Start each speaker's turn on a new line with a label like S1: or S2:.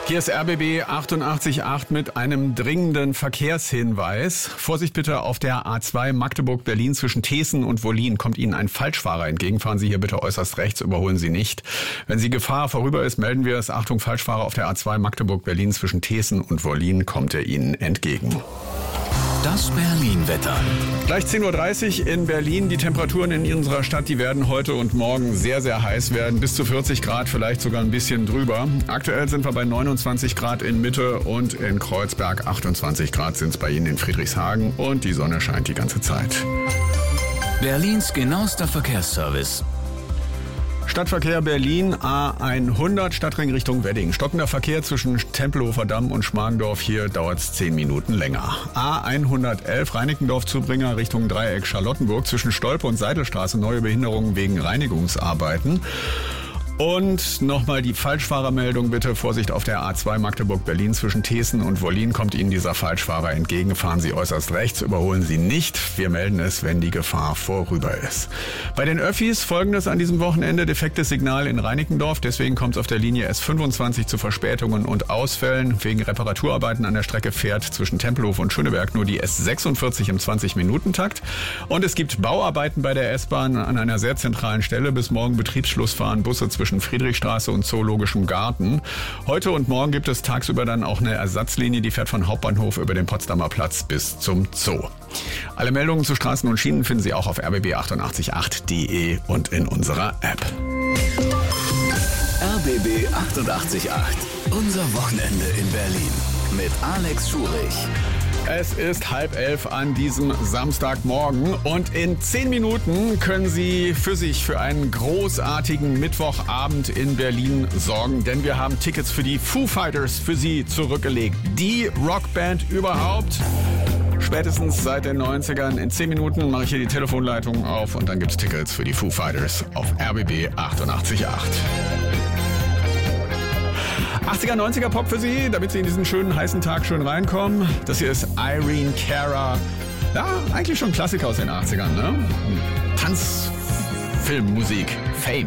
S1: Hier ist RBB 88.8 mit einem dringenden Verkehrshinweis. Vorsicht bitte auf der A2 Magdeburg-Berlin zwischen Teeßen und Wollin. Kommt Ihnen ein Falschfahrer entgegen, fahren Sie hier bitte äußerst rechts, überholen Sie nicht. Wenn die Gefahr vorüber ist, melden wir es. Achtung, Falschfahrer auf der A2 Magdeburg-Berlin zwischen Teeßen und Wollin, kommt er Ihnen entgegen.
S2: Das Berlin-Wetter.
S1: Gleich 10.30 Uhr in Berlin. Die Temperaturen in unserer Stadt, die werden heute und morgen sehr, sehr heiß werden. Bis zu 40 Grad, vielleicht sogar ein bisschen drüber. Aktuell sind wir bei 29 Grad in Mitte und in Kreuzberg. 28 Grad sind es bei Ihnen in Friedrichshagen. Und die Sonne scheint die ganze Zeit.
S2: Berlins genauester Verkehrsservice.
S1: Stadtverkehr Berlin, A100, Stadtring Richtung Wedding. Stockender Verkehr zwischen Tempelhofer Damm und Schmargendorf. Hier dauert es 10 Minuten länger. A111, Reinickendorf-Zubringer Richtung Dreieck Charlottenburg. Zwischen Stolpe und Seidelstraße neue Behinderungen wegen Reinigungsarbeiten. Und nochmal die Falschfahrermeldung bitte. Vorsicht auf der A2 Magdeburg-Berlin zwischen Teeßen und Wollin. Kommt Ihnen dieser Falschfahrer entgegen, fahren Sie äußerst rechts, überholen Sie nicht. Wir melden es, wenn die Gefahr vorüber ist. Bei den Öffis folgendes an diesem Wochenende: defektes Signal in Reinickendorf. Deswegen kommt es auf der Linie S25 zu Verspätungen und Ausfällen. Wegen Reparaturarbeiten an der Strecke fährt zwischen Tempelhof und Schöneberg nur die S46 im 20-Minuten-Takt. Und es gibt Bauarbeiten bei der S-Bahn an einer sehr zentralen Stelle. Bis morgen Betriebsschluss fahren Busse zwischen Friedrichstraße und Zoologischem Garten. Heute und morgen gibt es tagsüber dann auch eine Ersatzlinie, die fährt von Hauptbahnhof über den Potsdamer Platz bis zum Zoo. Alle Meldungen zu Straßen und Schienen finden Sie auch auf rbb888.de und in unserer App.
S2: RBB 88.8. Unser Wochenende in Berlin mit Alex Schurich.
S1: Es ist 10:30 an diesem Samstagmorgen und in 10 Minuten können Sie für einen großartigen Mittwochabend in Berlin sorgen, denn wir haben Tickets für die Foo Fighters für Sie zurückgelegt. Die Rockband überhaupt. Spätestens seit den 90ern. In 10 Minuten mache ich hier die Telefonleitung auf und dann gibt's Tickets für die Foo Fighters auf RBB 88.8. 80er, 90er Pop für Sie, damit Sie in diesen schönen heißen Tag schön reinkommen. Das hier ist Irene Cara. Ja, eigentlich schon ein Klassiker aus den 80ern, ne? Tanzfilmmusik. Fame.